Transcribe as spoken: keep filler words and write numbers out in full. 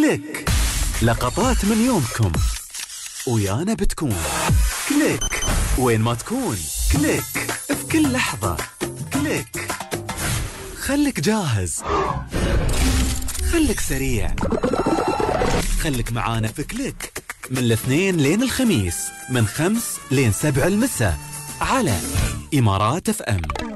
كليك، لقطات من يومكم ويانا بتكون كليك وين ما تكون. كليك في كل لحظة. كليك خلك جاهز، خلك سريع، خلك معانا في كليك من الاثنين لين الخميس من خمس لين سبع المساء على إمارات اف ام.